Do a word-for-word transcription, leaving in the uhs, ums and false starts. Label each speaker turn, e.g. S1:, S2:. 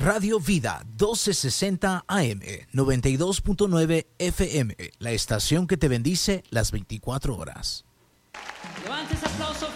S1: Radio Vida doce sesenta A M, noventa y dos punto nueve F M, la estación que te bendice las veinticuatro horas.
S2: Levante ese aplauso